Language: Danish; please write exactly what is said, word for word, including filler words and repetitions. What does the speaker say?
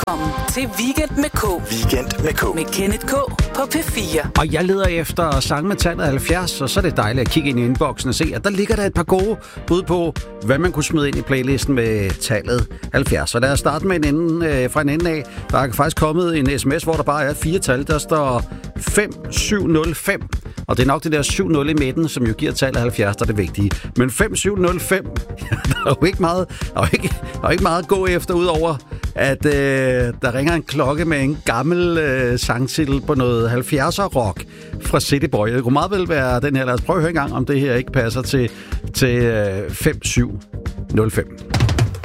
Velkommen til Weekend med K. Weekend med K. Med Kenneth K på P fire. Og jeg leder efter sange med tallet halvfjerds, og så er det dejligt at kigge ind i inboxen og se, at der ligger der et par gode bud på, hvad man kunne smide ind i playlisten med tallet halvfjerds. Så lad os starte med en ende, øh, fra en ende af. Der er faktisk kommet en sms, hvor der bare er fire tal. Der står fem syv nul fem. Og det er nok det der syv nul i midten, som jo giver tallet halvfjerds, der er det vigtige. Men fem syv nul fem, der er jo ikke meget, der er jo ikke, der er ikke meget at gå efter, udover at øh, der ringer en klokke med en gammel øh, sangtitel på noget halvfjerdser rock fra City Boy. Det kunne meget vel være den her. Lad os prøve at høre en gang, om det her ikke passer til, til øh, fem syv nul fem.